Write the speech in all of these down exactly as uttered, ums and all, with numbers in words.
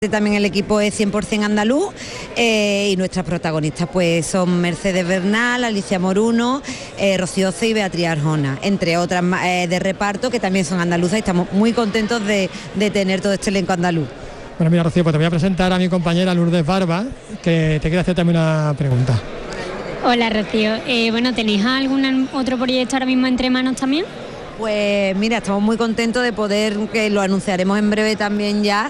También el equipo es cien por ciento andaluz eh, y nuestras protagonistas pues son Mercedes Bernal, Alicia Moruno, eh, Rocío C y Beatriz Arjona, entre otras eh, de reparto que también son andaluzas y estamos muy contentos de, de tener todo este elenco andaluz. Bueno, mira, Rocío, pues te voy a presentar a mi compañera Lourdes Barba, que te quiere hacer también una pregunta. Hola, Rocío. Eh, bueno, ¿tenéis algún otro proyecto ahora mismo entre manos también? Pues mira, estamos muy contentos de poder, que lo anunciaremos en breve también ya.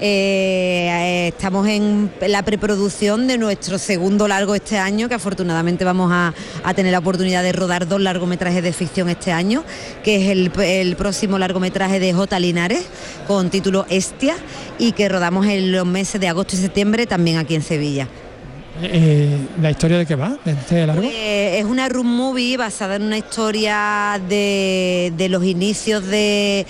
Eh, estamos en la preproducción de nuestro segundo largo este año, que afortunadamente vamos a, a tener la oportunidad de rodar dos largometrajes de ficción este año, que es el, el próximo largometraje de J. Linares, con título Hestia, y que rodamos en los meses de agosto y septiembre también aquí en Sevilla. Eh, ¿La historia de qué va? ¿De este largo? Eh, es una road movie basada en una historia de, de los inicios de,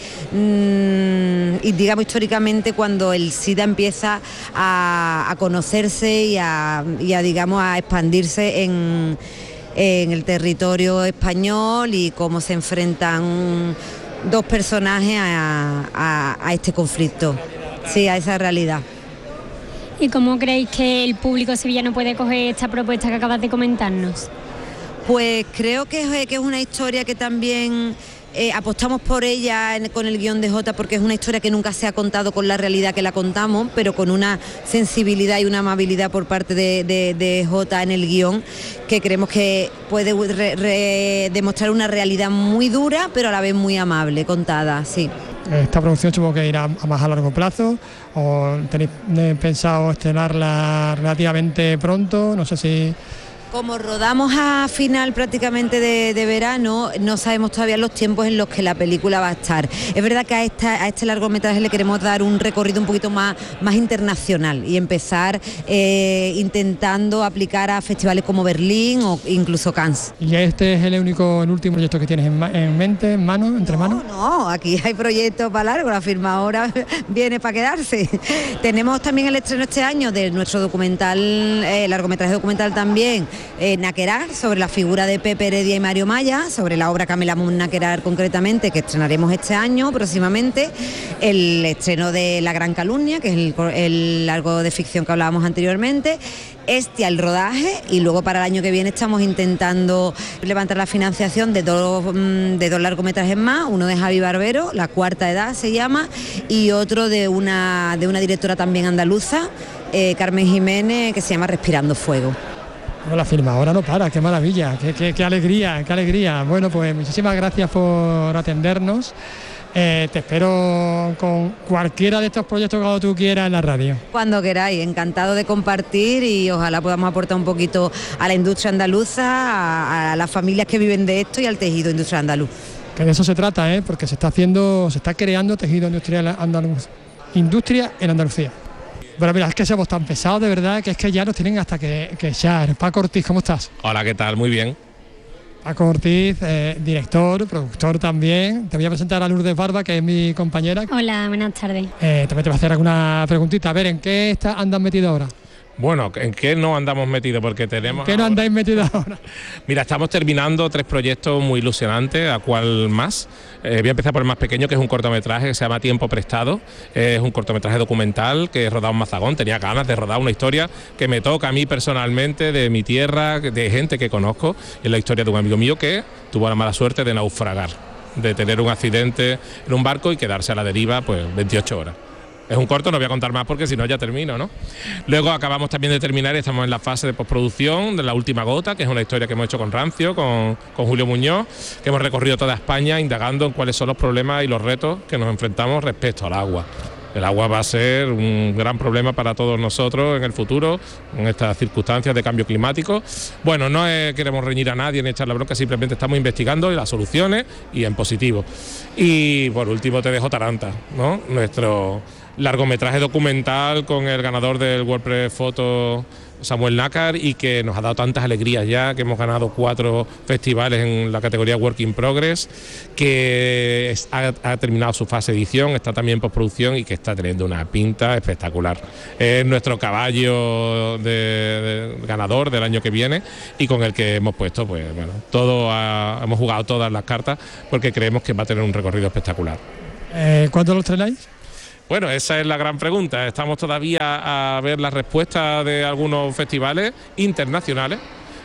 mmm, y digamos históricamente, cuando el SIDA empieza a, a conocerse y a, y a, digamos, a expandirse en, en el territorio español, y cómo se enfrentan dos personajes a, a, a este conflicto, sí, a esa realidad. ¿Y cómo creéis que el público sevillano puede coger esta propuesta que acabas de comentarnos? Pues creo que es, que es una historia que también eh, apostamos por ella en, con el guión de Jota, porque es una historia que nunca se ha contado con la realidad que la contamos, pero con una sensibilidad y una amabilidad por parte de, de, de Jota en el guión, que creemos que puede re, re, demostrar una realidad muy dura, pero a la vez muy amable, contada, sí. ¿Esta producción supongo que irá a más a largo plazo o tenéis pensado estrenarla relativamente pronto? No sé si... Como rodamos a final prácticamente de, de verano, no sabemos todavía los tiempos en los que la película va a estar. Es verdad que a, esta, a este largometraje le queremos dar un recorrido un poquito más, más internacional y empezar eh, intentando aplicar a festivales como Berlín o incluso Cannes. ¿Y este es el único, el último proyecto que tienes en, en mente, en mano, entre no, manos? No, aquí hay proyectos para largo, la firma ahora viene para quedarse. Tenemos también el estreno este año de nuestro documental, eh, largometraje documental también, Eh, Naquerar, sobre la figura de Pepe Heredia y Mario Maya, sobre la obra Camelamos Naquerar concretamente, que estrenaremos este año próximamente, el estreno de La Gran Calumnia, que es el, el largo de ficción que hablábamos anteriormente, Hestia, el rodaje, y luego para el año que viene estamos intentando levantar la financiación de dos, de dos largometrajes más, uno de Javi Barbero, La Cuarta Edad se llama, y otro de una, de una directora también andaluza, eh, Carmen Jiménez, que se llama Respirando Fuego. Bueno, la firma ahora no para, qué maravilla, qué, qué, qué alegría, qué alegría. Bueno, pues muchísimas gracias por atendernos. Eh, te espero con cualquiera de estos proyectos que tú quieras en la radio. Cuando queráis, encantado de compartir, y ojalá podamos aportar un poquito a la industria andaluza, a, a las familias que viven de esto y al tejido industrial andaluz. Que de eso se trata, ¿eh? Porque se está haciendo, se está creando tejido industrial andaluz, industria en Andalucía. Bueno, mira, es que somos tan pesados de verdad que es que ya nos tienen hasta que, que echar. Paco Ortiz, ¿cómo estás? Hola, ¿qué tal? Muy bien. Paco Ortiz, eh, director, productor también. Te voy a presentar a Lourdes Barba, que es mi compañera. Hola, buenas tardes. Eh, también te voy a hacer alguna preguntita. A ver, ¿en qué está, andan metido ahora? Bueno, ¿en qué no andamos metidos? Porque tenemos... ¿En qué no ahora... andáis metidos ahora? Mira, estamos terminando tres proyectos muy ilusionantes, ¿a cuál más? Eh, voy a empezar por el más pequeño, que es un cortometraje que se llama Tiempo Prestado. Eh, es un cortometraje documental que he rodado en Mazagón. Tenía ganas de rodar una historia que me toca a mí personalmente, de mi tierra, de gente que conozco. Es la historia de un amigo mío que tuvo la mala suerte de naufragar, de tener un accidente en un barco y quedarse a la deriva pues veintiocho horas. Es un corto, no voy a contar más porque si no ya termino, ¿no? Luego acabamos también de terminar y estamos en la fase de postproducción de La Última Gota, que es una historia que hemos hecho con Rancio, con, con Julio Muñoz, que hemos recorrido toda España indagando en cuáles son los problemas y los retos que nos enfrentamos respecto al agua. El agua va a ser un gran problema para todos nosotros en el futuro, en estas circunstancias de cambio climático. Bueno, no es, queremos reñir a nadie ni echar la bronca, simplemente estamos investigando las soluciones y en positivo. Y por último te dejo Taranta, ¿no? Nuestro largometraje documental con el ganador del WordPress Photo, Samuel Nácar, y que nos ha dado tantas alegrías ya, que hemos ganado cuatro festivales en la categoría Work in Progress, que es, ha, ha terminado su fase de edición, está también en postproducción y que está teniendo una pinta espectacular. Es nuestro caballo de, de, ganador del año que viene y con el que hemos puesto, pues bueno, todo ha, hemos jugado todas las cartas porque creemos que va a tener un recorrido espectacular. Eh, ¿Cuándo lo estrenáis? Bueno, esa es la gran pregunta. Estamos todavía a ver la respuesta de algunos festivales internacionales.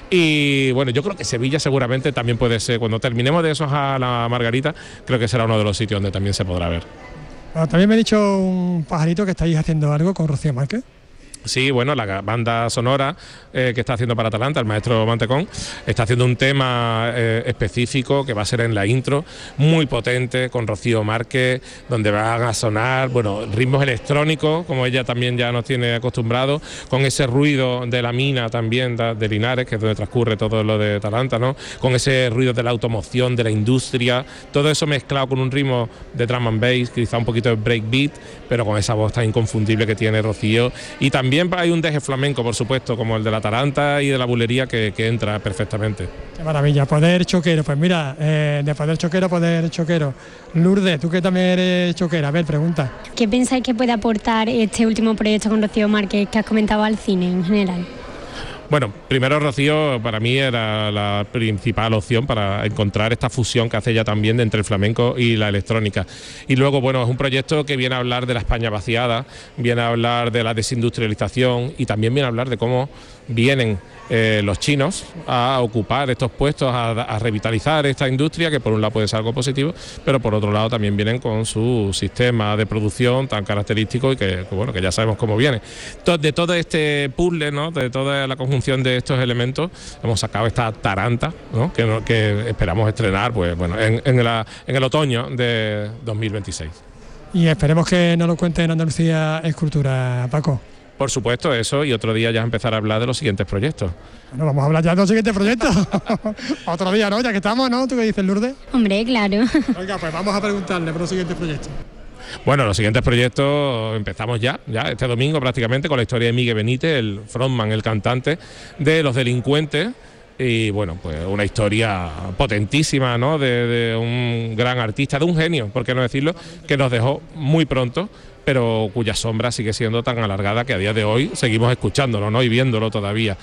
Y bueno, yo creo que Sevilla seguramente también puede ser, cuando terminemos de esos a la Margarita, creo que será uno de los sitios donde también se podrá ver. Bueno, también me ha dicho un pajarito que estáis haciendo algo con Rocío Márquez. Sí, bueno, la banda sonora eh, que está haciendo para Atalanta, el maestro Mantecón, está haciendo un tema eh, específico que va a ser en la intro, muy potente, con Rocío Márquez, donde van a sonar, bueno, ritmos electrónicos, como ella también ya nos tiene acostumbrados, con ese ruido de la mina también de, de Linares, que es donde transcurre todo lo de Atalanta, ¿no? Con ese ruido de la automoción, de la industria, todo eso mezclado con un ritmo de drum and bass, quizá un poquito de breakbeat, pero con esa voz tan inconfundible que tiene Rocío, y también También hay un deje flamenco, por supuesto, como el de la Atalanta y de la Bulería, que, que entra perfectamente. Qué maravilla, Poder Choquero. Pues mira, eh, de Poder Choquero, Poder Choquero. Lourdes, tú que también eres choquera, a ver, pregunta. ¿Qué pensáis que puede aportar este último proyecto con Rocío Márquez que has comentado al cine en general? Bueno, primero Rocío para mí era la principal opción para encontrar esta fusión que hace ella también de entre el flamenco y la electrónica. Y luego, bueno, es un proyecto que viene a hablar de la España vaciada, viene a hablar de la desindustrialización y también viene a hablar de cómo vienen eh, los chinos a ocupar estos puestos, a, a revitalizar esta industria, que por un lado puede ser algo positivo, pero por otro lado también vienen con su sistema de producción tan característico y que, que bueno, que ya sabemos cómo viene. De todo este puzzle, ¿no?, de toda la conjunción de estos elementos, hemos sacado esta Taranta, ¿no?, que, que esperamos estrenar pues bueno en, en, la, en el otoño de dos mil veintiséis. Y esperemos que nos lo cuente en Andalucía Escultura, Paco. Por supuesto, eso, y otro día ya empezar a hablar de los siguientes proyectos. Bueno, vamos a hablar ya de los siguientes proyectos. Otro día, ¿no? Ya que estamos, ¿no? ¿Tú qué dices, Lourdes? Hombre, claro. Oiga, pues vamos a preguntarle por los siguientes proyectos. Bueno, los siguientes proyectos empezamos ya, ya este domingo prácticamente, con la historia de Miguel Benítez, el frontman, el cantante de Los Delincuentes. Y bueno, pues una historia potentísima, ¿no?, de, de un gran artista, de un genio, por qué no decirlo, que nos dejó muy pronto, pero cuya sombra sigue siendo tan alargada que a día de hoy seguimos escuchándolo, ¿no?, y viéndolo todavía.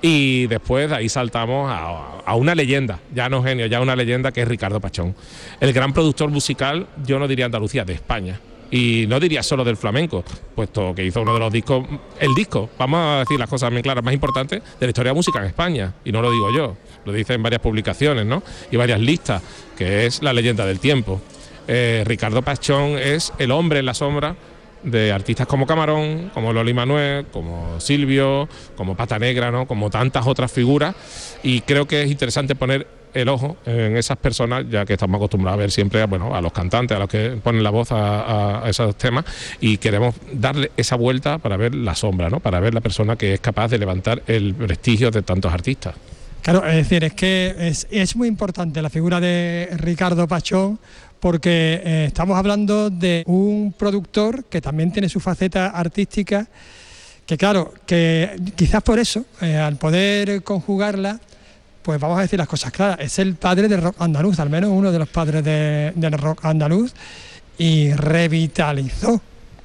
Y después de ahí saltamos a, a una leyenda, ya no genio, ya una leyenda, que es Ricardo Pachón, el gran productor musical, yo no diría Andalucía, de España. Y no diría solo del flamenco, puesto que hizo uno de los discos, el disco, vamos a decir las cosas bien claras, más importantes de la historia de la música en España, y no lo digo yo, lo dicen varias publicaciones, ¿no?, y varias listas, que es La Leyenda del Tiempo. Eh, Ricardo Pachón es el hombre en la sombra de artistas como Camarón, como Loli Manuel, como Silvio, como Pata Negra, ¿no?, como tantas otras figuras, y creo que es interesante poner el ojo en esas personas, ya que estamos acostumbrados a ver siempre bueno, a los cantantes, a los que ponen la voz a, a, a esos temas, y queremos darle esa vuelta para ver la sombra, ¿no?, para ver la persona que es capaz de levantar el prestigio de tantos artistas. Claro, es decir, es que es, es muy importante la figura de Ricardo Pachón, porque eh, estamos hablando de un productor que también tiene su faceta artística, que claro, que quizás por eso, eh, al poder conjugarla, pues vamos a decir las cosas claras, es el padre del rock andaluz, al menos uno de los padres de, del rock andaluz, y revitalizó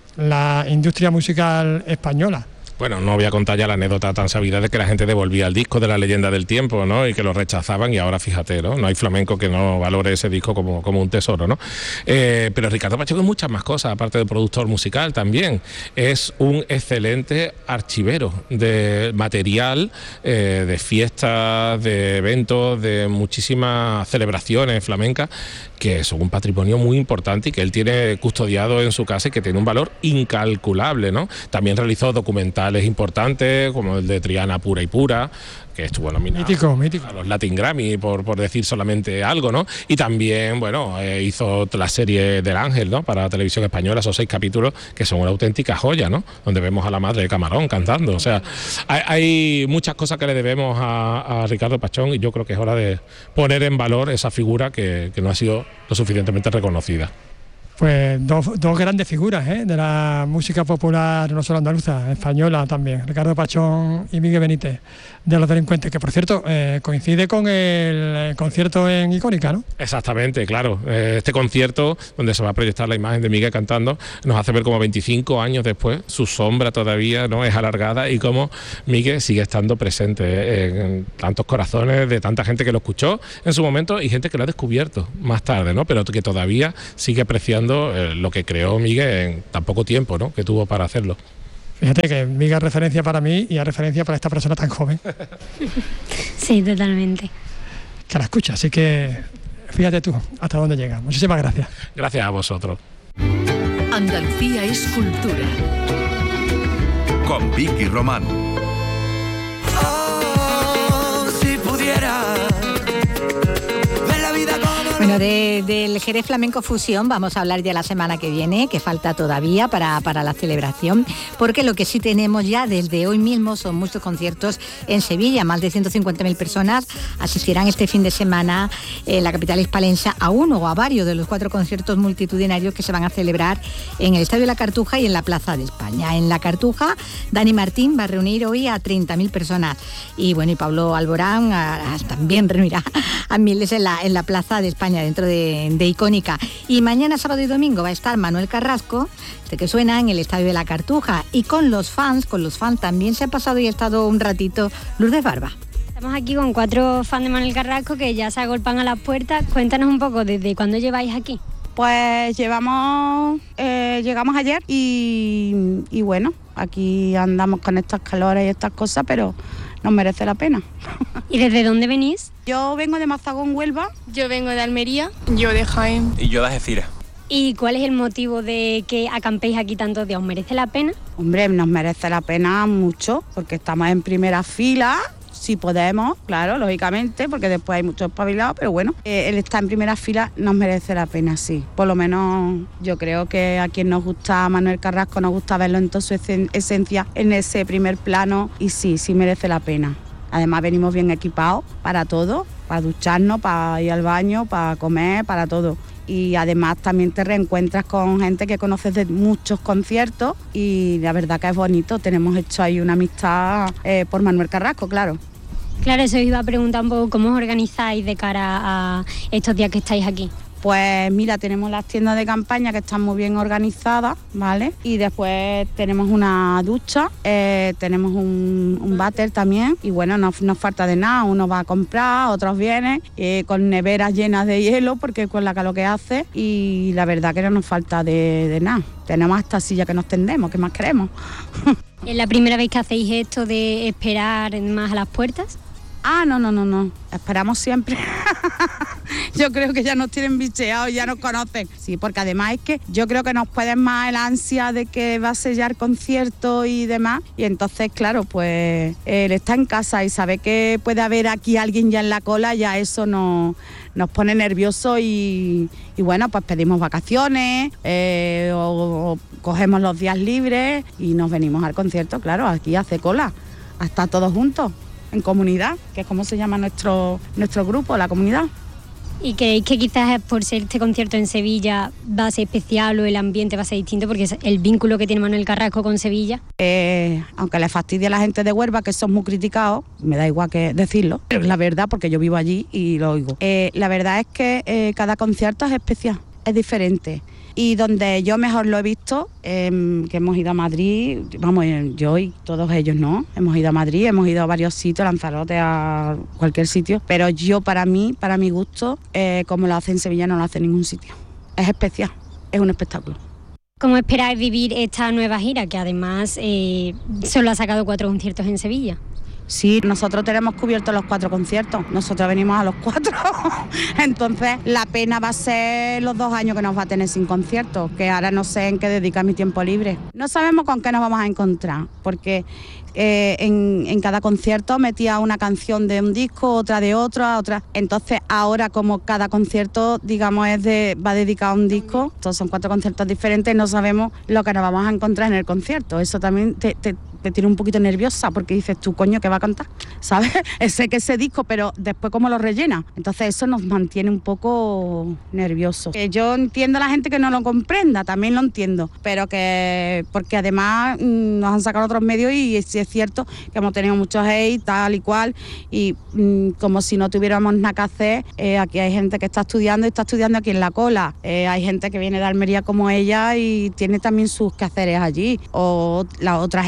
la industria musical española. Bueno, no voy a contar ya la anécdota tan sabida de que la gente devolvía el disco de La Leyenda del Tiempo, ¿no?, y que lo rechazaban, y ahora fíjate, ¿no?, no hay flamenco que no valore ese disco como, como un tesoro, ¿no? Eh, pero Ricardo Pachón es muchas más cosas, aparte de productor musical también. Es un excelente archivero de material, eh, de fiestas, de eventos, de muchísimas celebraciones flamencas, que son un patrimonio muy importante y que él tiene custodiado en su casa y que tiene un valor incalculable, ¿no? También realizó documentales importantes como el de Triana Pura y Pura, que estuvo nominado mítico, mítico. a los Latin Grammy, por, por decir solamente algo, ¿no? Y también, bueno, eh, hizo la serie del Ángel, ¿no?, para la televisión española, esos seis capítulos que son una auténtica joya, ¿no?, donde vemos a la madre de Camarón cantando. O sea, hay, hay muchas cosas que le debemos a, a Ricardo Pachón, y yo creo que es hora de poner en valor esa figura que, que no ha sido lo suficientemente reconocida. Pues dos, dos grandes figuras, ¿eh?, de la música popular, no solo andaluza, española también, Ricardo Pachón y Miguel Benítez, de Los Delincuentes, que por cierto eh, coincide con el concierto en Icónica, ¿no? Exactamente, claro. Este concierto, donde se va a proyectar la imagen de Miguel cantando, nos hace ver como veinticinco años después su sombra todavía no es alargada, y cómo Miguel sigue estando presente en tantos corazones de tanta gente que lo escuchó en su momento y gente que lo ha descubierto más tarde, ¿no?, pero que todavía sigue apreciando potenciando eh, lo que creó Miguel en tan poco tiempo, ¿no?, que tuvo para hacerlo. Fíjate que Miguel es referencia para mí y es referencia para esta persona tan joven. Sí, totalmente. Que la escucha, así que fíjate tú hasta dónde llega. Muchísimas gracias. Gracias a vosotros. Andalucía es cultura. Con Vicky Román. Oh, si pudiera ver la vida como... Bueno, de, del Jerez Flamenco Fusión vamos a hablar ya la semana que viene, que falta todavía para, para la celebración, porque lo que sí tenemos ya desde hoy mismo son muchos conciertos en Sevilla. Más de ciento cincuenta mil personas asistirán este fin de semana en la capital hispalense a uno o a varios de los cuatro conciertos multitudinarios que se van a celebrar en el Estadio La Cartuja y en la Plaza de España. En La Cartuja, Dani Martín va a reunir hoy a treinta mil personas y bueno, y Pablo Alborán a, a, también reunirá a miles en la, en la Plaza de España, dentro de, de Icónica. Y mañana, sábado y domingo va a estar Manuel Carrasco, este que suena, en el Estadio de La Cartuja. Y con los fans, con los fans también se ha pasado y ha estado un ratito Lourdes Barba. Estamos aquí con cuatro fans de Manuel Carrasco que ya se agolpan a las puertas. Cuéntanos un poco, ¿desde cuándo lleváis aquí? Pues llevamos, eh, llegamos ayer y, y bueno, aquí andamos con estas calores y estas cosas, pero nos merece la pena. ¿Y desde dónde venís? Yo vengo de Mazagón, Huelva. Yo vengo de Almería. Yo de Jaén. Y yo de Algeciras. ¿Y cuál es el motivo de que acampéis aquí tantos días? ¿Os merece la pena? Hombre, nos merece la pena mucho, porque estamos en primera fila, si podemos, claro, lógicamente, porque después hay muchos espabilados, pero bueno, eh, el estar en primera fila nos merece la pena, sí. Por lo menos yo creo que a quien nos gusta Manuel Carrasco nos gusta verlo en toda su esencia, en ese primer plano, y sí, sí merece la pena. Además venimos bien equipados para todo, para ducharnos, para ir al baño, para comer, para todo. Y además también te reencuentras con gente que conoces de muchos conciertos y la verdad que es bonito. Tenemos hecho ahí una amistad eh, por Manuel Carrasco, claro. Claro, eso os iba a preguntar un poco cómo os organizáis de cara a estos días que estáis aquí. Pues mira, tenemos las tiendas de campaña que están muy bien organizadas, ¿vale? Y después tenemos una ducha, eh, tenemos un, un váter también y bueno, no nos falta de nada, uno va a comprar, otros vienen eh, con neveras llenas de hielo porque con la calor que hace y la verdad que no nos falta de, de nada. Tenemos hasta silla que nos tendemos, ¿qué más queremos? ¿Es la primera vez que hacéis esto de esperar más a las puertas? Ah, no, no, no, no. Esperamos siempre. Yo creo que ya nos tienen bicheados, ya nos conocen. Sí, porque además es que yo creo que nos pueden más el ansia de que va a sellar concierto y demás. Y entonces, claro, pues él está en casa y sabe que puede haber aquí alguien ya en la cola, ya eso nos, nos pone nerviosos y, y bueno, pues pedimos vacaciones eh, o, o cogemos los días libres y nos venimos al concierto, claro, aquí hace cola, hasta todos juntos. En comunidad, que es como se llama nuestro, nuestro grupo, la comunidad. ¿Y creéis que quizás por ser este concierto en Sevilla va a ser especial o el ambiente va a ser distinto porque es el vínculo que tiene Manuel Carrasco con Sevilla? Eh, aunque le fastidie a la gente de Huelva, que son muy criticados, me da igual que decirlo, pero es la verdad porque yo vivo allí y lo oigo. Eh, la verdad es que eh, cada concierto es especial, es diferente. Y donde yo mejor lo he visto, eh, que hemos ido a Madrid, vamos, yo y todos ellos no, hemos ido a Madrid, hemos ido a varios sitios, a Lanzarote, a cualquier sitio, pero yo para mí, para mi gusto, eh, como lo hace en Sevilla no lo hace en ningún sitio. Es especial, es un espectáculo. ¿Cómo esperáis vivir esta nueva gira, que además eh, solo ha sacado cuatro conciertos en Sevilla? Sí, nosotros tenemos cubiertos los cuatro conciertos, nosotros venimos a los cuatro, entonces la pena va a ser los dos años que nos va a tener sin conciertos, que ahora no sé en qué dedicar mi tiempo libre. No sabemos con qué nos vamos a encontrar, porque eh, en, en cada concierto metía una canción de un disco, otra de otra, otra. Entonces ahora como cada concierto, digamos, es de, va dedicado a un disco, todos son cuatro conciertos diferentes, no sabemos lo que nos vamos a encontrar en el concierto. Eso también te... te te tiene un poquito nerviosa porque dices tú, coño, ¿qué va a cantar? ¿Sabes? Sé que ese disco, pero después cómo lo rellena. Entonces eso nos mantiene un poco nerviosos. Eh, yo entiendo a la gente que no lo comprenda, también lo entiendo, pero que, porque además mmm, nos han sacado otros medios y sí es cierto que hemos tenido muchos hate, tal y cual, y mmm, como si no tuviéramos nada que hacer, eh, aquí hay gente que está estudiando y está estudiando aquí en la cola, eh, hay gente que viene de Almería como ella y tiene también sus quehaceres allí, o la otra gente que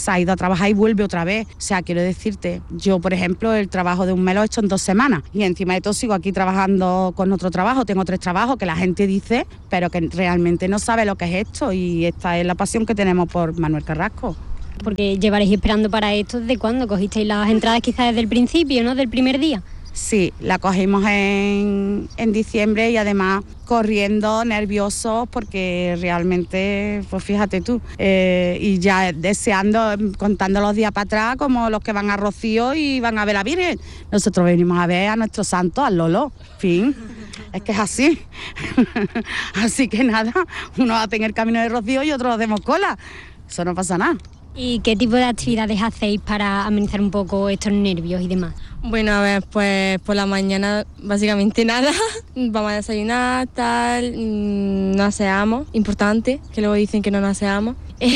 se ha ido a trabajar y vuelve otra vez. O sea, quiero decirte, yo por ejemplo el trabajo de un mes lo he hecho en dos semanas y encima de todo sigo aquí trabajando con otro trabajo, tengo tres trabajos que la gente dice, pero que realmente no sabe lo que es esto, y esta es la pasión que tenemos por Manuel Carrasco. Porque llevaréis esperando para esto, ¿desde cuándo? ¿Cogisteis las entradas quizás desde el principio, no? ¿Del primer día? Sí, la cogimos en, en diciembre y además corriendo, nerviosos, porque realmente, pues fíjate tú, eh, y ya deseando, contando los días para atrás, como los que van a Rocío y van a ver a la Virgen. Nosotros venimos a ver a nuestro santo, al Lolo, fin, es que es así. Así que nada, uno hace en el camino de Rocío y otros hacemos cola, eso no pasa nada. ¿Y qué tipo de actividades hacéis para amenizar un poco estos nervios y demás? Bueno, a ver, pues por la mañana básicamente nada. Vamos a desayunar, tal, nos aseamos, importante, que luego dicen que no nos aseamos.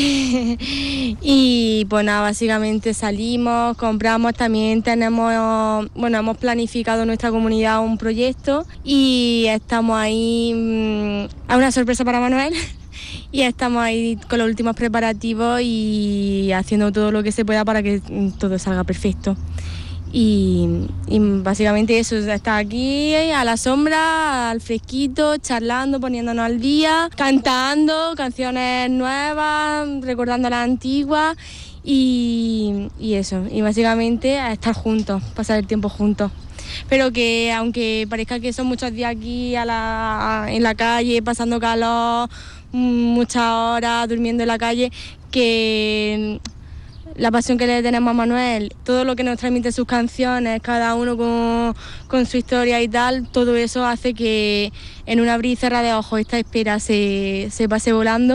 Y pues nada, básicamente salimos, compramos, también tenemos, bueno, hemos planificado en nuestra comunidad un proyecto y estamos ahí a una sorpresa para Manuel. Y estamos ahí con los últimos preparativos y haciendo todo lo que se pueda para que todo salga perfecto. Y, y básicamente eso, estar aquí a la sombra, al fresquito, charlando, poniéndonos al día, cantando canciones nuevas, recordando las antiguas y, y eso. Y básicamente a estar juntos, pasar el tiempo juntos. Pero que aunque parezca que son muchos días aquí a la, en la calle, pasando calor, muchas horas durmiendo en la calle, que la pasión que le tenemos a Manuel, todo lo que nos transmite sus canciones, cada uno con, con su historia y tal, todo eso hace que en un abrir y cerrar de ojos esta espera se, se pase volando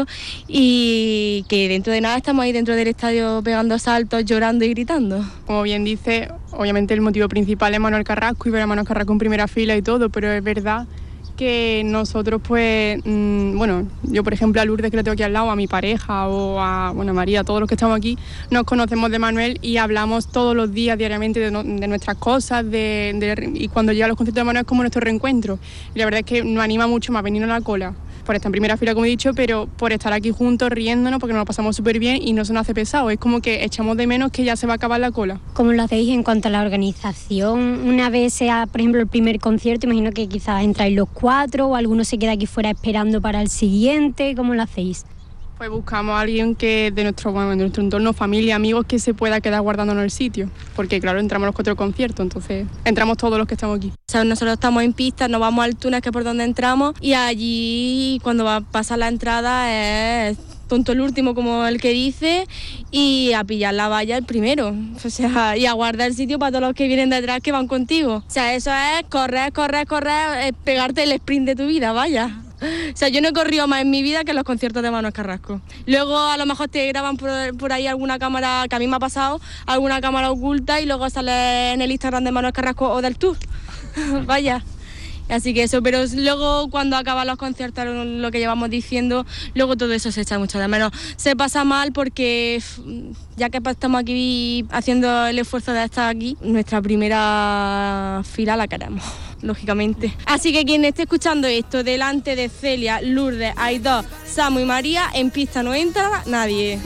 y que dentro de nada estamos ahí dentro del estadio pegando saltos, llorando y gritando. Como bien dice, obviamente el motivo principal es Manuel Carrasco y ver a Manuel Carrasco en primera fila y todo, pero es verdad que nosotros pues, mmm, bueno, yo por ejemplo a Lourdes, que la tengo aquí al lado, a mi pareja o a, bueno, a María, todos los que estamos aquí, nos conocemos de Manuel y hablamos todos los días, diariamente, de, no, de nuestras cosas, de, de, y cuando llega los conciertos de Manuel es como nuestro reencuentro. Y la verdad es que nos anima mucho más venir a la cola, por estar en primera fila, como he dicho, pero por estar aquí juntos riéndonos, porque nos lo pasamos súper bien y no se nos hace pesado. Es como que echamos de menos que ya se va a acabar la cola. ¿Cómo lo hacéis en cuanto a la organización? Una vez sea, por ejemplo, el primer concierto, imagino que quizás entráis los cuatro o alguno se queda aquí fuera esperando para el siguiente. ¿Cómo lo hacéis? Pues buscamos a alguien que de nuestro, bueno, de nuestro entorno, familia, amigos, que se pueda quedar guardándonos el sitio. Porque claro, entramos los cuatro conciertos, entonces entramos todos los que estamos aquí. O sea, nosotros estamos en pista, nos vamos al túnel, que es por donde entramos, y allí cuando va a pasar la entrada es tonto el último, como el que dice, y a pillar la valla el primero. O sea, y a guardar el sitio para todos los que vienen detrás que van contigo. O sea, eso es correr, correr, correr, es pegarte el sprint de tu vida, vaya. O sea, yo no he corrido más en mi vida que en los conciertos de Manuel Carrasco. Luego a lo mejor te graban por, por ahí alguna cámara, que a mí me ha pasado, alguna cámara oculta y luego sale en el Instagram de Manuel Carrasco o del tour. Vaya. Así que eso, pero luego cuando acaban los conciertos, lo que llevamos diciendo, luego todo eso se echa mucho de menos. Se pasa mal porque ya que estamos aquí haciendo el esfuerzo de estar aquí, nuestra primera fila la queremos, lógicamente. Así que quien esté escuchando esto delante de Celia, Lourdes, Aidó, Samu y María, en pista no entra nadie.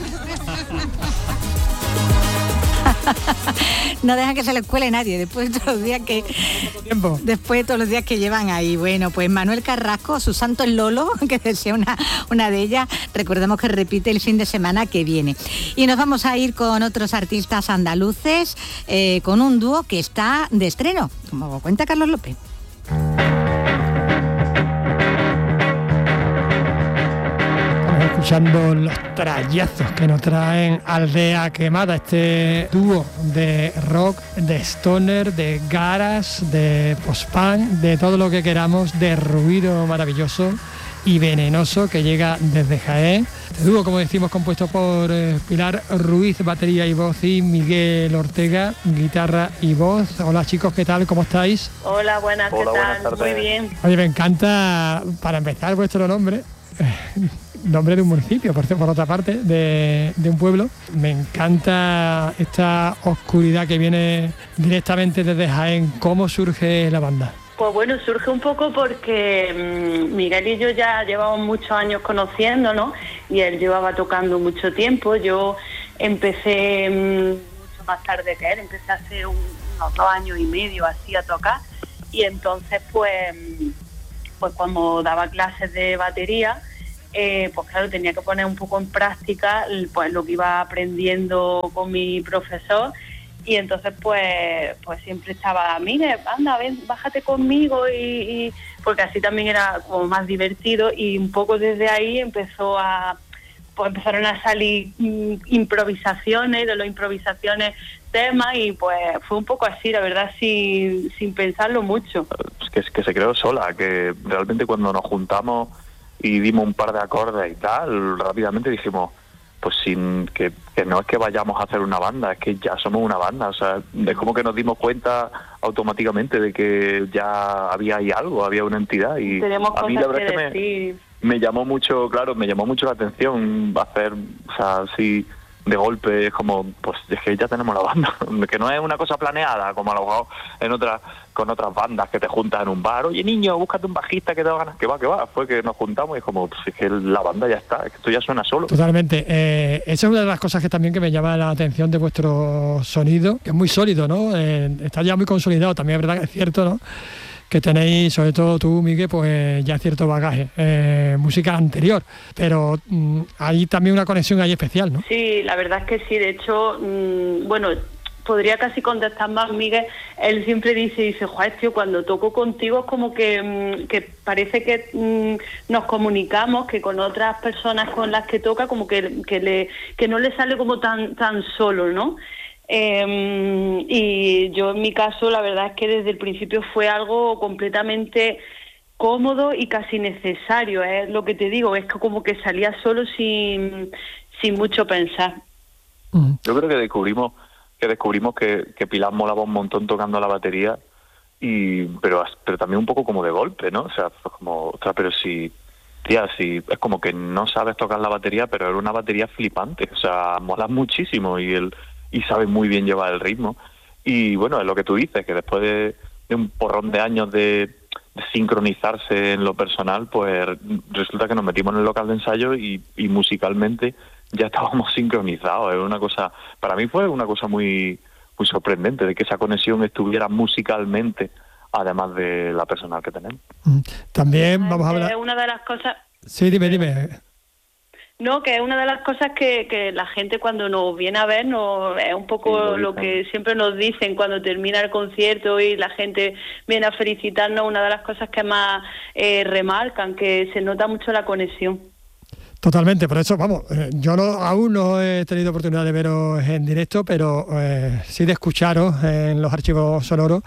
No dejan que se les cuele nadie después de todos los días que después de todos los días que llevan ahí. Bueno, pues Manuel Carrasco, su santo el Lolo, que decía una, una de ellas, recordemos que repite el fin de semana que viene. Y nos vamos a ir con otros artistas andaluces, eh, con un dúo que está de estreno, como cuenta Carlos López. Escuchando los trayazos que nos traen Aldea Quemada, este dúo de rock, de stoner, de garage, de post-punk, de todo lo que queramos, de ruido maravilloso y venenoso que llega desde Jaén. Este dúo, como decimos, compuesto por eh, Pilar Ruiz, batería y voz, y Miguel Ortega, guitarra y voz. Hola chicos, ¿qué tal? ¿Cómo estáis? Hola, buenas, ¿qué Hola, tal? Muy bien. Oye, me encanta, para empezar, vuestro nombre. Nombre de un municipio, por, por otra parte, de, de un pueblo. Me encanta esta oscuridad que viene directamente desde Jaén. ¿Cómo surge la banda? Pues bueno, surge un poco porque mmm, Miguel y yo ya llevamos muchos años conociéndonos y él llevaba tocando mucho tiempo. Yo empecé mmm, mucho más tarde que él, empecé hace un, unos dos años y medio así a tocar, y entonces pues, pues cuando daba clases de batería, eh, pues claro, tenía que poner un poco en práctica pues lo que iba aprendiendo con mi profesor. Y entonces pues pues siempre estaba, mire, anda, ven, bájate conmigo, y, y porque así también era como más divertido, y un poco desde ahí empezó a pues empezaron a salir mm, improvisaciones, de las improvisaciones temas, y pues fue un poco así, la verdad, sin, sin pensarlo mucho. Que, que se creó sola, que realmente cuando nos juntamos y dimos un par de acordes y tal, rápidamente dijimos, pues sin que, que no es que vayamos a hacer una banda, es que ya somos una banda, o sea, es como que nos dimos cuenta automáticamente de que ya había ahí algo, había una entidad, y tenemos a mí la verdad que es que me, me llamó mucho, claro, me llamó mucho la atención hacer, o sea, así de golpe, es como, pues es que ya tenemos la banda, que no es una cosa planeada, como a lo mejor en otras, con otras bandas que te juntas en un bar, oye niño, búscate un bajista que te da ganas, que va, que va, fue que nos juntamos y es como, pues es que la banda ya está, es que esto ya suena solo. Totalmente, eh, esa es una de las cosas que también que me llama la atención de vuestro sonido, que es muy sólido, ¿no? Eh, está ya muy consolidado, también es verdad que es cierto, ¿no?, que tenéis, sobre todo tú, Miguel, pues ya cierto bagaje, eh, música anterior, pero mmm, hay también una conexión ahí especial, ¿no? Sí, la verdad es que sí, de hecho, mmm, bueno, podría casi contestar más Miguel, él siempre dice, dice, joder, tío, cuando toco contigo es como que, mmm, que parece que mmm, nos comunicamos, que con otras personas con las que toca, como que, que, le, que no le sale como tan, tan solo, ¿no? Eh, y yo en mi caso la verdad es que desde el principio fue algo completamente cómodo y casi necesario, es lo que te digo, es que como que salía solo sin, sin mucho pensar. Yo creo que descubrimos que descubrimos que, que Pilar molaba un montón tocando la batería, y pero pero también un poco como de golpe, ¿no? O sea, fue como, ostras, pero si, tía, si es como que no sabes tocar la batería, pero era una batería flipante, o sea, mola muchísimo, y el y sabe muy bien llevar el ritmo. Y bueno, es lo que tú dices, que después de, de un porrón de años de, de sincronizarse en lo personal, pues resulta que nos metimos en el local de ensayo y, y musicalmente ya estábamos sincronizados. Es una cosa, para mí fue una cosa muy, muy sorprendente, de que esa conexión estuviera musicalmente, además de la personal que tenemos. También vamos a hablar... Es una de las cosas... Sí, dime, dime... No, que es una de las cosas que, que la gente cuando nos viene a ver, no, es un poco sí, lo, lo que siempre nos dicen cuando termina el concierto y la gente viene a felicitarnos, una de las cosas que más eh, remarcan, que se nota mucho la conexión. Totalmente, por eso, vamos, eh, yo no, aún no he tenido oportunidad de veros en directo, pero eh, sí de escucharos en los archivos sonoros.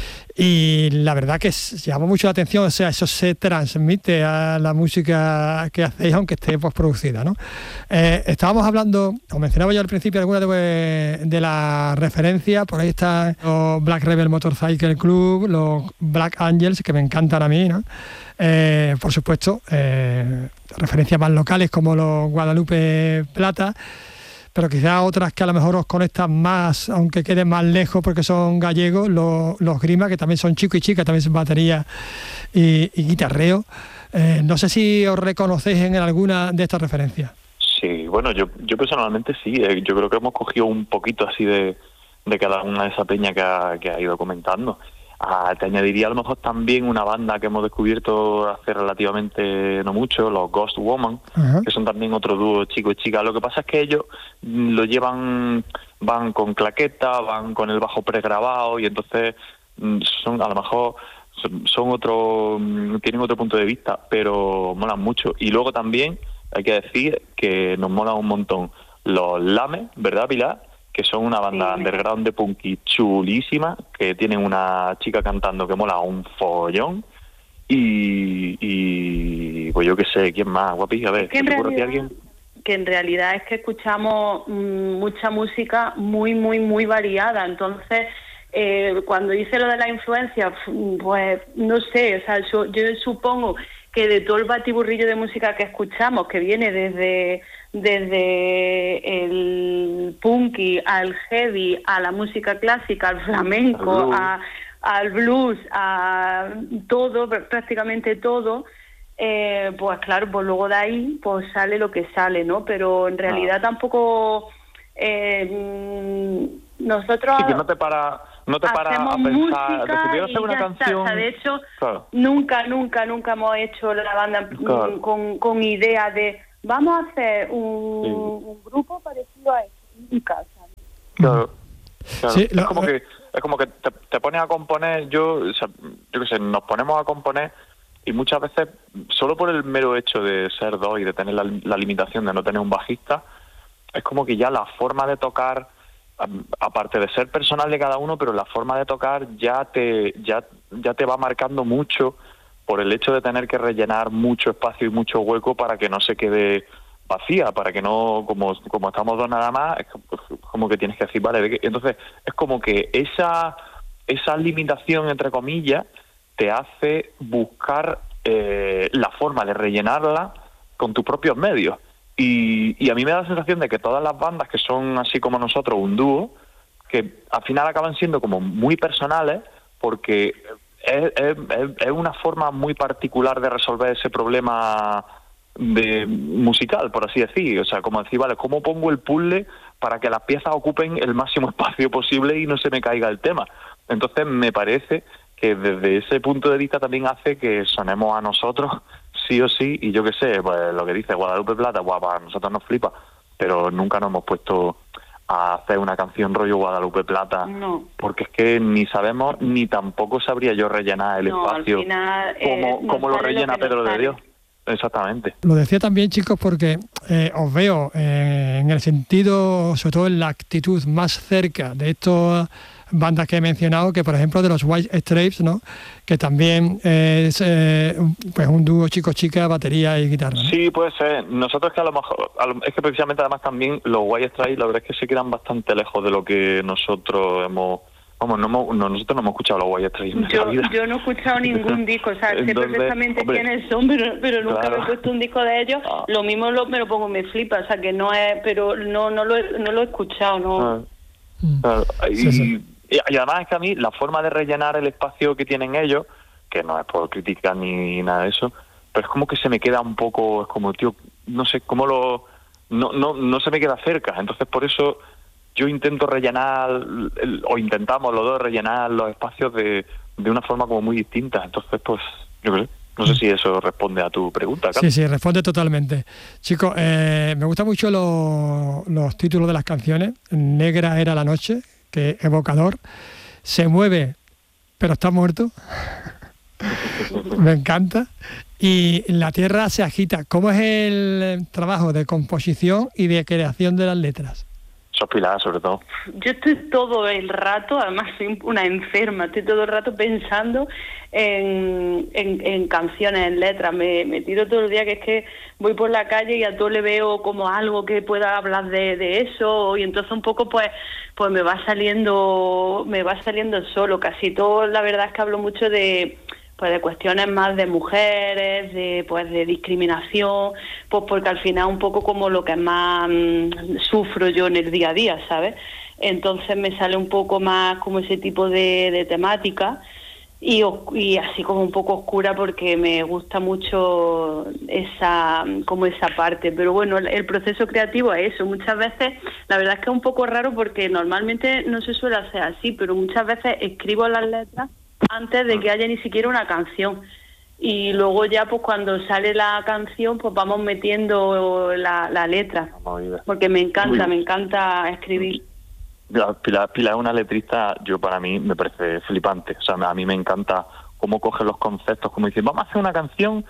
Y la verdad que llama mucho la atención, o sea, eso se transmite a la música que hacéis, aunque esté postproducida, ¿no? Eh, estábamos hablando, os mencionaba yo al principio alguna de, de las referencias, por ahí está los Black Rebel Motorcycle Club, los Black Angels, que me encantan a mí, ¿no? Eh, por supuesto, eh, referencias más locales como los Guadalupe Plata, pero quizás otras que a lo mejor os conectan más, aunque queden más lejos porque son gallegos, los, los Grima, que también son chicos y chicas, también son batería y, y guitarreo. Eh, no sé si os reconocéis en alguna de estas referencias. Sí, bueno, yo yo personalmente sí, eh, yo creo que hemos cogido un poquito así de, de cada una de esa peña que ha, que ha ido comentando. Ah, te añadiría a lo mejor también una banda que hemos descubierto hace relativamente no mucho, los Ghost Woman, uh-huh. que son también otro dúo chico y chica. Lo que pasa es que ellos lo llevan, van con claqueta, van con el bajo pregrabado, y entonces son a lo mejor son, son otro, tienen otro punto de vista, pero molan mucho. Y luego también hay que decir que nos molan un montón los Lame, ¿verdad, Pilar? Que son una banda sí. underground de punky chulísima, que tienen una chica cantando que mola un follón, y, y pues yo qué sé, ¿quién más, guapi? A ver, que, en realidad, alguien... que en realidad es que escuchamos mmm, mucha música muy, muy, muy variada, entonces eh, cuando dice lo de la influencia, pues no sé, o sea, yo, yo supongo que de todo el batiburrillo de música que escuchamos, que viene desde... desde el punky al heavy, a la música clásica, al flamenco, a, al blues, a todo, prácticamente todo, eh, pues claro, pues luego de ahí pues sale lo que sale, ¿no? Pero en realidad ah. tampoco Eh, nosotros... Sí, que no te para, no te para a pensar, decidir hacer una canción... O sea, de hecho, claro. nunca, nunca, nunca hemos hecho la banda claro. con, con idea de vamos a hacer un, sí. un grupo parecido a esto. Nunca, ¿sabes? Claro. Claro. Sí, lo, es como que es como que te, te pones a componer, yo, o sea, yo qué sé, nos ponemos a componer y muchas veces, solo por el mero hecho de ser dos y de tener la, la limitación de no tener un bajista, es como que ya la forma de tocar, aparte de ser personal de cada uno, pero la forma de tocar ya te ya ya te va marcando mucho por el hecho de tener que rellenar mucho espacio y mucho hueco para que no se quede vacía, para que no, como como estamos dos nada más, es como que tienes que decir, vale, entonces es como que esa esa limitación, entre comillas, te hace buscar eh, la forma de rellenarla con tus propios medios. Y, y a mí me da la sensación de que todas las bandas que son así como nosotros, un dúo, que al final acaban siendo como muy personales, porque es, es, es una forma muy particular de resolver ese problema de musical, por así decir. O sea, como decir, vale, ¿cómo pongo el puzzle para que las piezas ocupen el máximo espacio posible y no se me caiga el tema? Entonces me parece que desde ese punto de vista también hace que sonemos a nosotros sí o sí, y yo qué sé, pues lo que dice Guadalupe Plata, guapa, a nosotros nos flipa, pero nunca nos hemos puesto a hacer una canción rollo Guadalupe Plata, no. porque es que ni sabemos, ni tampoco sabría yo rellenar el no, espacio al final, como, eh, como lo rellena lo Pedro de sale. Dios. Exactamente. Lo decía también, chicos, porque eh, os veo eh, en el sentido, sobre todo en la actitud más cerca de estas bandas que he mencionado, que por ejemplo de los White Stripes, ¿no? Que también es eh, pues un dúo chico-chica, batería y guitarra, ¿no? Sí, puede ser. Nosotros que a lo mejor, a lo, es que precisamente además también los White Stripes, la verdad es que se quedan bastante lejos de lo que nosotros hemos... Vamos, no, hemos, no nosotros no hemos escuchado los White Stripes en yo, la vida. yo no he escuchado ningún disco, o sea, sé Entonces, perfectamente hombre, quiénes son, pero, pero nunca claro. me he puesto un disco de ellos. Ah. Lo mismo lo, me lo pongo, me flipa, o sea, que no es, pero no no lo he, no lo he escuchado, no. Ah. Claro. Y, sí, sí. y además es que a mí la forma de rellenar el espacio que tienen ellos, que no es por criticar ni nada de eso, pero es como que se me queda un poco, es como, tío, no sé, cómo lo... No, no, no se me queda cerca, entonces por eso yo intento rellenar, o intentamos los dos rellenar los espacios de, de una forma como muy distinta. Entonces, pues, yo creo, no sé si eso responde a tu pregunta, Carlos. Sí, sí, responde totalmente. Chicos, eh, me gustan mucho los, los títulos de las canciones. Negra era la noche, que es evocador. Se mueve, pero está muerto. Me encanta. Y la tierra se agita. ¿Cómo es el trabajo de composición y de creación de las letras? Sos Pilar, sobre todo. Yo estoy todo el rato, además soy una enferma, estoy todo el rato pensando en, en, en canciones, en letras. Me, me tiro todo el día, que es que voy por la calle y a todo le veo como algo que pueda hablar de, de eso, y entonces un poco pues pues me va saliendo me va saliendo solo. Casi todo, la verdad es que hablo mucho de pues de cuestiones más de mujeres, de pues de discriminación, pues porque al final un poco como lo que más mmm, sufro yo en el día a día, ¿sabes? Entonces me sale un poco más como ese tipo de, de temática y, y así como un poco oscura, porque me gusta mucho esa como esa parte. Pero bueno, el, el proceso creativo es eso. Muchas veces, la verdad es que es un poco raro porque normalmente no se suele hacer así, pero muchas veces escribo las letras antes de que haya ni siquiera una canción, y luego ya pues cuando sale la canción pues vamos metiendo la, la letra, porque me encanta, me encanta escribir. Pilar, Pilar es una letrista, yo para mí me parece flipante, o sea, a mí me encanta cómo coge los conceptos, como dice, vamos a hacer una canción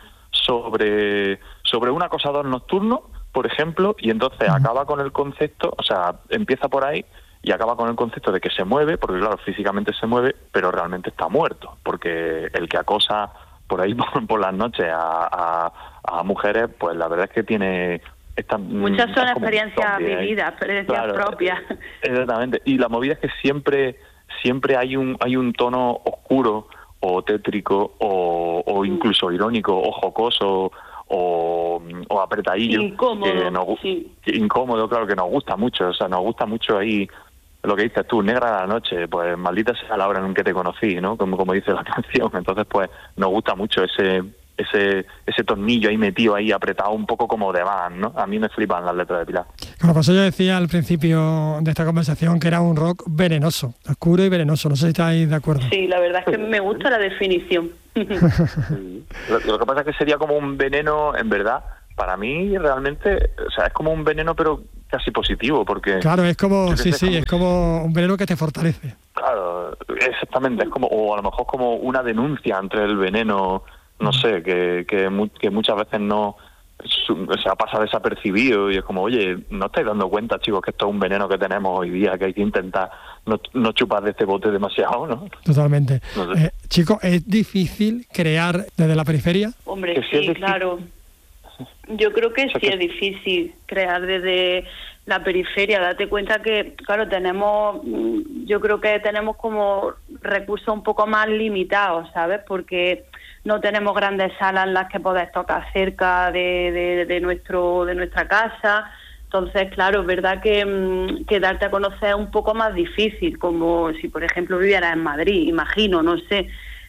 sobre sobre un acosador nocturno, por ejemplo, y entonces acaba con el concepto, o sea, empieza por ahí y acaba con el concepto de que se mueve, porque claro, físicamente se mueve, pero realmente está muerto, porque el que acosa por ahí por, por las noches a, a, a mujeres, pues la verdad es que tiene... Esta, Muchas son experiencias zombie, vividas, experiencias claro, propias. Exactamente, y la movida es que siempre siempre hay un hay un tono oscuro o tétrico o, o incluso irónico o jocoso o, o apretadillo, incómodo, que nos, sí. que incómodo, claro, que nos gusta mucho, o sea, nos gusta mucho ahí lo que dices tú, negra de la noche, pues maldita sea la hora en que te conocí, ¿no? Como, como dice la canción. Entonces, pues nos gusta mucho ese ese ese tornillo ahí metido ahí apretado un poco como de más, ¿no? A mí me flipan las letras de Pilar. Claro, por eso yo decía al principio de esta conversación que era un rock venenoso, oscuro y venenoso. No sé si estáis de acuerdo. Sí, la verdad es que me gusta la definición. Sí. Lo, lo que pasa es que sería como un veneno, en verdad, para mí realmente, o sea, es como un veneno pero casi positivo, porque... Claro, es como, sí, sé, sí, como, es como un veneno que te fortalece. Claro, exactamente, es como, o a lo mejor como una denuncia entre el veneno, no sé, que, que, mu- que muchas veces no, o sea, pasa desapercibido y es como, oye, no estáis dando cuenta, chicos, que esto es un veneno que tenemos hoy día, que hay que intentar no, no chupar de este bote demasiado, ¿no? Totalmente. No sé. Eh, chicos, ¿es difícil crear desde la periferia? Hombre, Que sí sí, es difícil. claro. Yo creo que O sea sí que- es difícil crear desde la periferia. Date cuenta que, claro, tenemos, mm, yo creo que tenemos como recursos un poco más limitados, ¿sabes? Porque no tenemos grandes salas en las que poder tocar cerca de, de, de nuestro de nuestra casa. Entonces, claro, es verdad que, mm, que darte a conocer es un poco más difícil, como si, por ejemplo, vivieras en Madrid, imagino, no sé.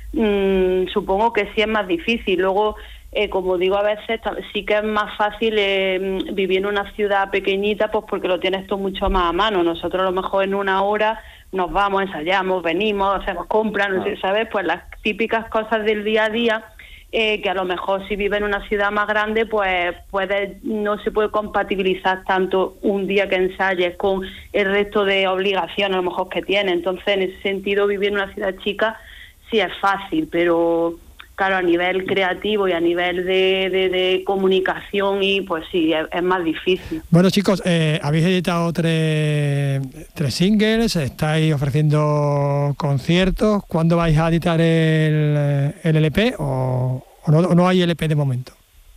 Mm, supongo que sí es más difícil. Luego, eh, como digo, a veces ta- sí que es más fácil eh, vivir en una ciudad pequeñita, pues porque lo tienes todo mucho más a mano. Nosotros a lo mejor en una hora nos vamos, ensayamos, venimos, hacemos compras, no sé, ¿sabes? Pues las típicas cosas del día a día, eh, que a lo mejor si vive en una ciudad más grande, pues puede, no se puede compatibilizar tanto un día que ensayes con el resto de obligaciones a lo mejor que tiene. Entonces, en ese sentido, vivir en una ciudad chica sí es fácil, pero claro, a nivel creativo y a nivel de, de, de comunicación, y pues sí, es, es más difícil. Bueno, chicos, eh, habéis editado tres, tres singles, estáis ofreciendo conciertos. ¿Cuándo vais a editar el, el L P o, o, no, o no hay L P de momento?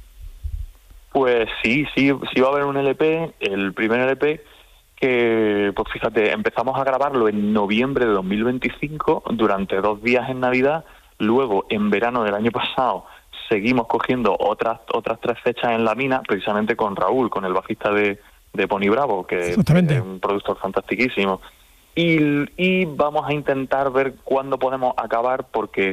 Pues sí, sí, sí va a haber un L P, el primer L P, que, pues fíjate, empezamos a grabarlo en noviembre de dos mil veinticinco, durante dos días en Navidad. Luego, en verano del año pasado, seguimos cogiendo otras otras tres fechas en la mina, precisamente con Raúl, con el bajista de, de Pony Bravo, que es un productor fantastiquísimo. Y, y vamos a intentar ver cuándo podemos acabar, porque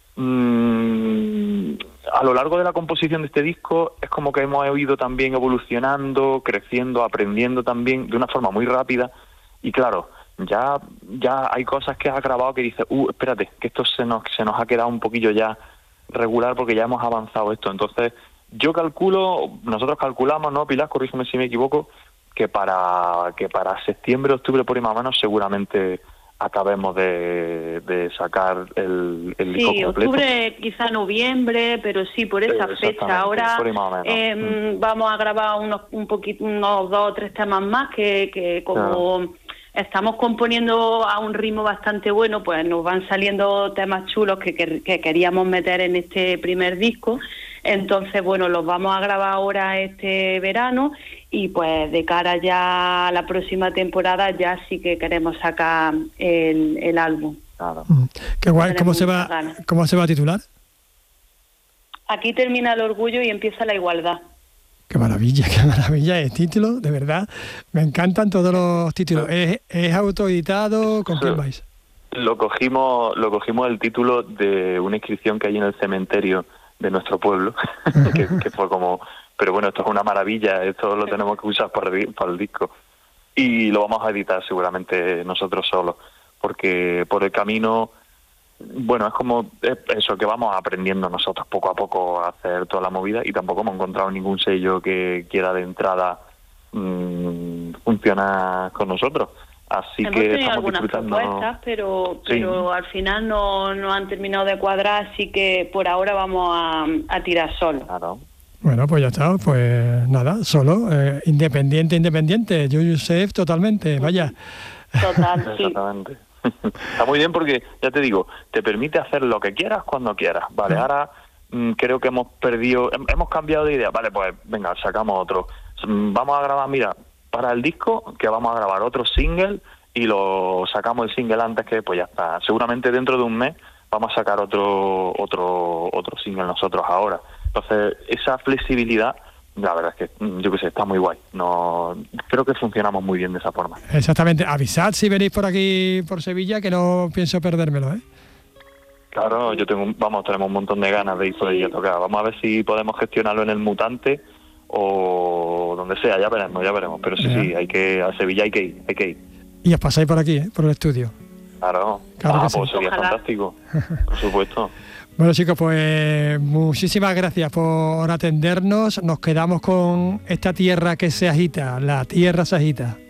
mmm, a lo largo de la composición de este disco es como que hemos ido también evolucionando, creciendo, aprendiendo también de una forma muy rápida. Y claro, ya ya hay cosas que has grabado que dices, uh, espérate, que esto se nos se nos ha quedado un poquillo ya regular porque ya hemos avanzado esto. Entonces, yo calculo, nosotros calculamos, ¿no, Pilar? Corrígeme si me equivoco, que para que para septiembre, octubre, por ahí más o menos, seguramente acabemos de, de sacar el, el disco Sí, completo. octubre, quizá noviembre, pero sí, por esa Sí, fecha. Ahora por ahí más o menos. eh, Mm. vamos a grabar unos un poquito, unos dos o tres temas más que, que como... Claro. Estamos componiendo a un ritmo bastante bueno, pues nos van saliendo temas chulos que, que, que queríamos meter en este primer disco. Entonces, bueno, los vamos a grabar ahora este verano, y pues de cara ya a la próxima temporada ya sí que queremos sacar el, el álbum. Claro. Qué guay. ¿Cómo Tenemos se va, muchas ganas. cómo se va a titular? Aquí termina el orgullo y empieza la igualdad. Qué maravilla, qué maravilla el título, de verdad. Me encantan todos los títulos. ¿Es, es autoeditado? ¿Con quién vais? Lo cogimos, lo cogimos el título de una inscripción que hay en el cementerio de nuestro pueblo, que, que fue como, pero bueno, esto es una maravilla, esto lo tenemos que usar para el, para el disco. Y lo vamos a editar seguramente nosotros solos, porque por el camino, bueno, es como es eso, que vamos aprendiendo nosotros poco a poco a hacer toda la movida, y tampoco hemos encontrado ningún sello que quiera de entrada mmm, funcionar con nosotros. Así Hemos que tenido estamos algunas disfrutando. propuestas, pero Sí. pero al final no, no han terminado de cuadrar, así que por ahora vamos a, a tirar solo. Claro. Bueno, pues ya está, pues nada, solo, eh, independiente, independiente, yo, Joseph, totalmente, vaya. Total, sí. Exactamente. Está muy bien porque, ya te digo, te permite hacer lo que quieras cuando quieras. Vale, ahora mm, creo que hemos perdido, hem- hemos cambiado de idea. Vale, pues venga, sacamos otro. Mm, Vamos a grabar, mira, para el disco, que vamos a grabar otro single, y lo sacamos el single antes, que pues ya está. Seguramente dentro de un mes vamos a sacar otro otro otro single nosotros ahora. Entonces, esa flexibilidad, la verdad es que, mm, yo qué sé, está muy guay. No, creo que funcionamos muy bien de esa forma. Exactamente, avisad si venís por aquí, por Sevilla, que no pienso perdérmelo, ¿eh? Claro, yo tengo, vamos, tenemos un montón de ganas de ir por ahí a tocar. Vamos a ver si podemos gestionarlo en el Mutante o donde sea, ya veremos, ya veremos. Pero sí, ya. sí, hay que, a Sevilla hay que ir, hay que ir. Y os pasáis por aquí, ¿eh? Por el estudio. Claro, claro ah, que pues sí. sería Ojalá. fantástico, por supuesto. Bueno, chicos, pues muchísimas gracias por atendernos. Nos quedamos con esta tierra que se agita, la tierra se agita.